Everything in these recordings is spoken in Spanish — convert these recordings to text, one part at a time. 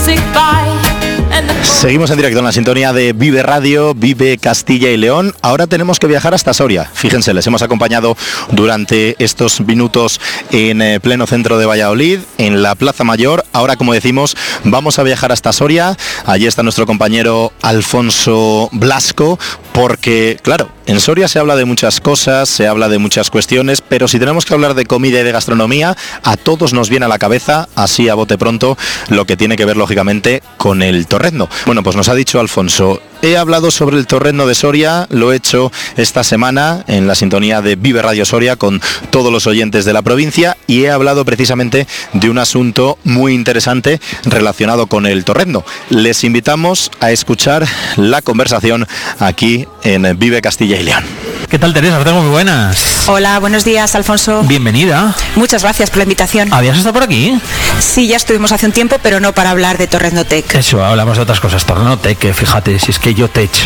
Seguimos en directo en la sintonía de Vive Radio, Vive Castilla y León. Ahora tenemos que viajar hasta Soria. Fíjense, les hemos acompañado durante estos minutos en pleno centro de Valladolid, en la Plaza Mayor. Ahora, como decimos, vamos a viajar hasta Soria. Allí está nuestro compañero Alfonso Blasco, porque, claro, en Soria se habla de muchas cosas, se habla de muchas cuestiones, pero si tenemos que hablar de comida y de gastronomía, a todos nos viene a la cabeza, así a bote pronto, lo que tiene que ver, lógicamente, con el torrezno. Bueno, pues nos ha dicho Alfonso, he hablado sobre el torrezno de Soria, lo he hecho esta semana en la sintonía de Vive Radio Soria con todos los oyentes de la provincia y he hablado precisamente de un asunto muy interesante relacionado con el torrezno. Les invitamos a escuchar la conversación aquí en Vive Castilla y León. ¿Qué tal, Teresa? Muy buenas. Hola, buenos días, Alfonso. Bienvenida. Muchas gracias por la invitación. ¿Habías estado por aquí? Sí, ya estuvimos hace un tiempo, pero no para hablar de Torreznotec. Eso, hablamos de otras cosas. Torreznotec, que fíjate, si es que yo tech.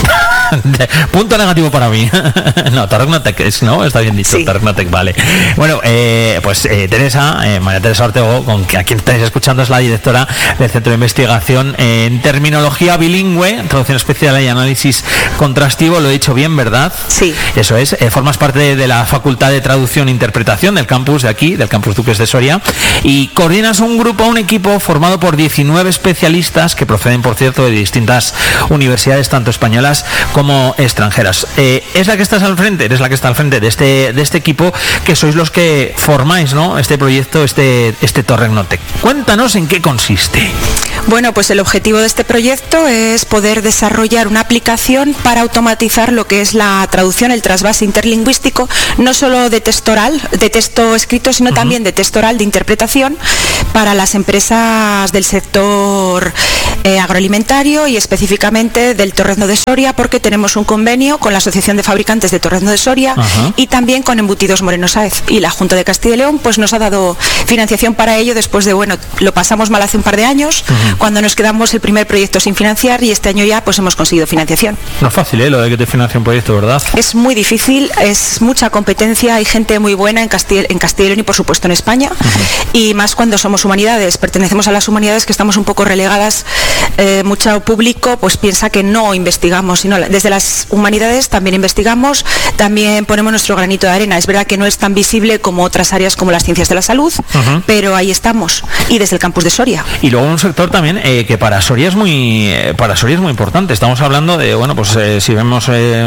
Punto negativo para mí. No, Torreznotec, ¿no? Está bien dicho, sí. Torreznotec, vale. Bueno, Teresa, María Teresa Ortego, a quien estáis escuchando, es la directora del Centro de Investigación en Terminología Bilingüe, Traducción Especial y Análisis Contrastivo. Lo he dicho bien, ¿verdad? Sí. Eso es. Formas parte de la Facultad de Traducción e Interpretación del campus de aquí, del campus Duques de Soria, y coordinas un equipo formado por 19 especialistas que proceden, por cierto, de distintas universidades, tanto españolas como extranjeras. Eres la que está al frente de este equipo, que sois los que formáis, ¿no?, este proyecto, este Torreznotec. Cuéntanos en qué consiste. Bueno, pues el objetivo de este proyecto es poder desarrollar una aplicación para automatizar lo que es la traducción, el trasvase interlingüístico, no solo de texto oral, de texto escrito, sino también de texto oral, de interpretación, para las empresas del sector agroalimentario y específicamente del torrezno de Soria, porque tenemos un convenio con la Asociación de Fabricantes de Torrezno de Soria y también con Embutidos Moreno Sáez, y la Junta de Castilla y León pues nos ha dado financiación para ello después de, lo pasamos mal hace un par de años, cuando nos quedamos el primer proyecto sin financiar, y este año ya pues hemos conseguido financiación. No es fácil, lo de que te financie un proyecto, ¿verdad? Es muy difícil, es mucha competencia, hay gente muy buena en Castilla y León y por supuesto en España, y más cuando somos humanidades, pertenecemos a las humanidades, que estamos un poco relegadas. Mucho público pues piensa que no investigamos, sino desde las humanidades también investigamos, también ponemos nuestro granito de arena. Es verdad que no es tan visible como otras áreas como las ciencias de la salud, pero ahí estamos, y desde el campus de Soria. Y luego un sector también que para Soria es muy importante. Estamos hablando de, si vemos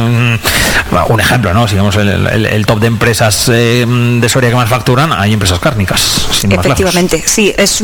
un ejemplo, ¿no? Si vemos el top de empresas de Soria que más facturan, hay empresas cárnicas. Efectivamente, sí, es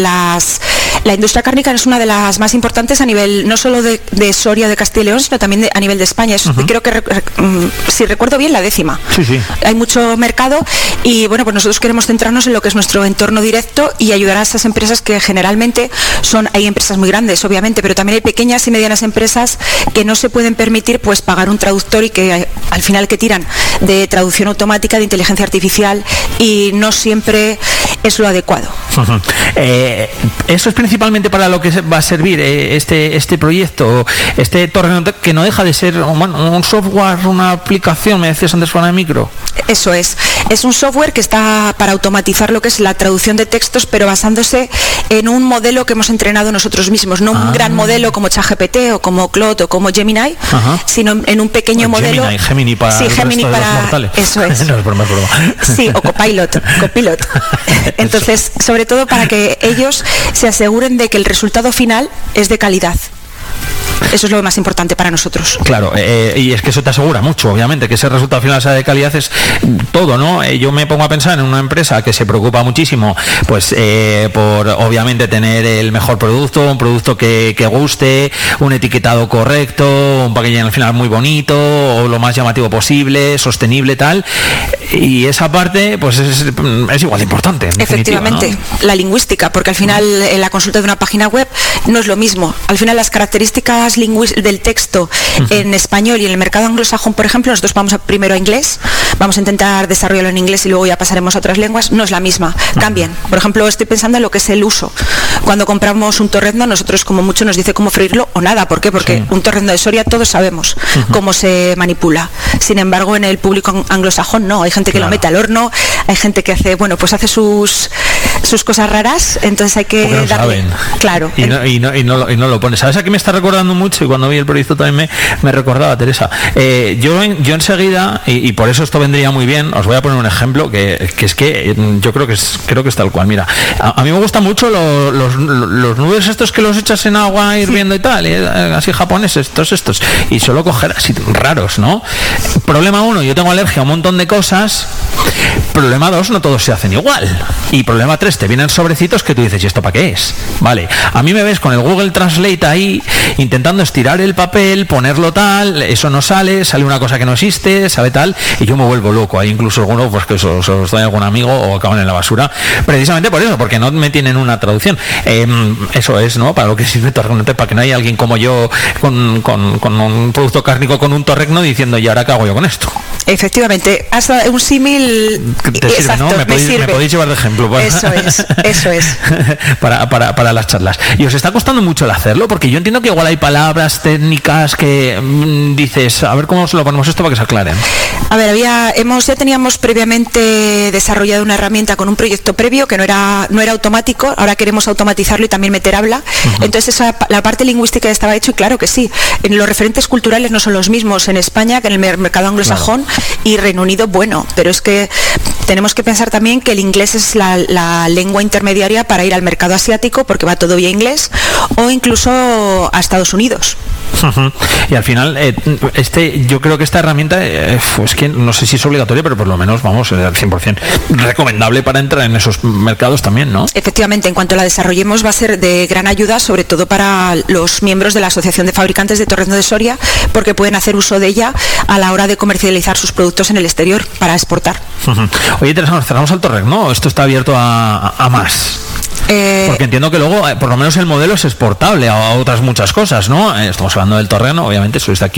la industria cárnica es una de las más importantes a nivel no solo de Soria, de Castilla y León, sino también a nivel de España. Creo que, si recuerdo bien, la 10ª. Sí. Hay mucho mercado y pues nosotros queremos centrarnos en lo que es nuestro entorno directo y ayudar a esas empresas que generalmente hay empresas muy grandes, obviamente, pero también hay pequeñas y medianas empresas que no se pueden permitir pues pagar un traductor y que al final que tiran de traducción automática, de inteligencia artificial, y no siempre es lo adecuado. Eso es principalmente para lo que va a servir este proyecto, este Torreznotec, que no deja de ser un software, una aplicación, me decías antes fuera de micro. Eso es un software que está para automatizar lo que es la traducción de textos, pero basándose en un modelo que hemos entrenado nosotros mismos, no un gran modelo como ChatGPT o como Claude o como Gemini, sino en un pequeño modelo. Gemini para los mortales. Eso es. No, es broma. Sí, o Copilot. Entonces, sobre todo para que ellos se aseguren de que el resultado final es de calidad. Eso es lo más importante para nosotros. Claro, y es que eso te asegura mucho, obviamente, que ese resultado final sea de calidad, es todo, ¿no? Yo me pongo a pensar en una empresa que se preocupa muchísimo, pues por obviamente tener el mejor producto, un producto que guste, un etiquetado correcto, un packaging al final muy bonito, o lo más llamativo posible, sostenible, tal, y esa parte pues es igual de importante. Efectivamente, ¿no? La lingüística, porque al final en la consulta de una página web no es lo mismo. Al final las características temas del texto en español y en el mercado anglosajón, por ejemplo, nosotros vamos primero a inglés, vamos a intentar desarrollarlo en inglés y luego ya pasaremos a otras lenguas, no es la misma, cambian. Por ejemplo, estoy pensando en lo que es el uso. Cuando compramos un torrezno, nosotros como mucho nos dice cómo freírlo o nada. ¿Por qué? Porque un torrezno de Soria todos sabemos cómo se manipula. Sin embargo, en el público anglosajón no. Hay gente que lo mete al horno, hay gente que hace, bueno, pues hace sus cosas raras, entonces hay que no darle... saben. Claro. Y no lo pones. ¿Sabes a qué me está recordando mucho? Y cuando vi el proyecto también me recordaba a Teresa. Yo enseguida, y por eso esto vendría muy bien, os voy a poner un ejemplo que es que yo creo que es tal cual. Mira, a mí me gustan mucho los nubes estos que los echas en agua hirviendo y tal, así japoneses, todos estos, y suelo coger así raros, ¿no? Problema 1, yo tengo alergia a un montón de cosas. Problema 2, no todos se hacen igual. Y problema 3, te vienen sobrecitos que tú dices, ¿y esto para qué es? Vale, a mí me ves con el Google Translate ahí intentando estirar el papel, ponerlo tal, eso no sale una cosa que no existe, sabe tal, y yo me vuelvo loco. Hay incluso algunos pues que os doy algún amigo o acaban en la basura, precisamente por eso, porque no me tienen una traducción. Eso es, ¿no? Para lo que sirve torrezno, para que no haya alguien como yo con un producto cárnico con un torrezno diciendo, ¿y ahora qué hago yo con esto? Efectivamente, hasta un símil. Exacto, ¿no? Me podéis llevar de ejemplo. Eso es. para las charlas. ¿Y os está costando mucho el hacerlo? Porque yo entiendo que igual hay palabras técnicas que dices, a ver cómo se lo ponemos esto para que se aclaren. A ver, ya teníamos previamente desarrollado una herramienta con un proyecto previo que no era automático, ahora queremos automatizarlo y también meter habla. Entonces la parte lingüística ya estaba hecho, y claro que sí. Los referentes culturales no son los mismos en España que en el mercado anglosajón. Claro. Y Reino Unido, bueno, pero es que tenemos que pensar también que el inglés es la lengua intermediaria para ir al mercado asiático, porque va todo vía inglés, o incluso a Estados Unidos. Y al final, yo creo que esta herramienta, es que no sé si es obligatoria, pero por lo menos, vamos, al 100% recomendable para entrar en esos mercados también, ¿no? Efectivamente, en cuanto la desarrollemos va a ser de gran ayuda, sobre todo para los miembros de la Asociación de Fabricantes de Torrezno de Soria, porque pueden hacer uso de ella a la hora de comercializar sus productos en el exterior para exportar. Oye, Teresa, nos cerramos al torrezno, esto está abierto a más. Porque entiendo que luego, por lo menos el modelo es exportable a otras muchas cosas, ¿no? Estamos hablando del torrezno, obviamente, eso está aquí